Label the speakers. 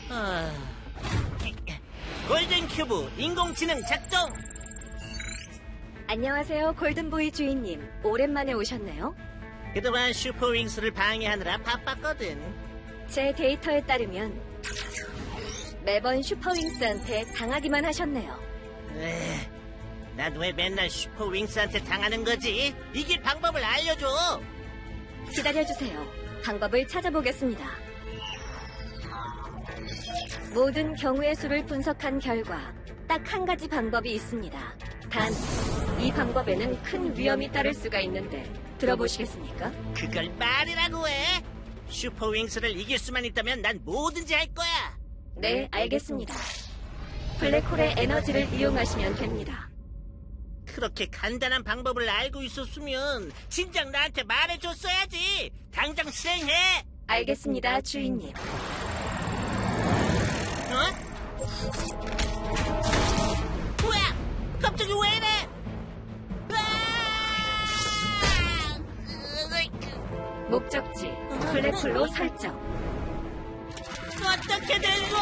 Speaker 1: 골든 큐브 인공지능 작동.
Speaker 2: 안녕하세요, 골든보이 주인님. 오랜만에 오셨네요.
Speaker 1: 그동안 슈퍼윙스를 방해하느라 바빴거든.
Speaker 2: 제 데이터에 따르면 매번 슈퍼윙스한테 당하기만 하셨네요.
Speaker 1: 난 왜 맨날 슈퍼윙스한테 당하는 거지? 이길 방법을 알려줘.
Speaker 2: 기다려주세요. 방법을 찾아보겠습니다. 모든 경우의 수를 분석한 결과 딱 한 가지 방법이 있습니다. 단, 이 방법에는 큰 위험이 따를 수가 있는데 들어보시겠습니까?
Speaker 1: 그걸 말이라고 해? 슈퍼윙스를 이길 수만 있다면 난 뭐든지 할 거야.
Speaker 2: 네, 알겠습니다. 블랙홀의 에너지를 이용하시면 됩니다.
Speaker 1: 그렇게 간단한 방법을 알고 있었으면 진작 나한테 말해줬어야지. 당장 실행해.
Speaker 2: 알겠습니다, 주인님.
Speaker 1: 뭐야? 갑자기 왜 이래?
Speaker 2: 목적지, 블랙홀로 설정.
Speaker 1: 어떻게 된 거야?